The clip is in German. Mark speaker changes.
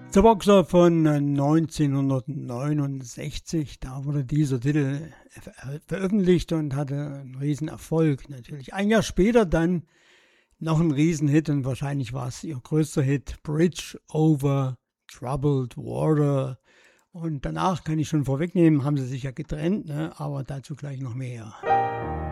Speaker 1: The Boxer von 1969, da wurde dieser Titel veröffentlicht und hatte einen riesen Erfolg natürlich. Ein Jahr später dann noch ein Riesenhit und wahrscheinlich war es ihr größter Hit, Bridge over Troubled Water. Und danach kann ich schon vorwegnehmen, haben sie sich ja getrennt, ne? Aber dazu gleich noch mehr.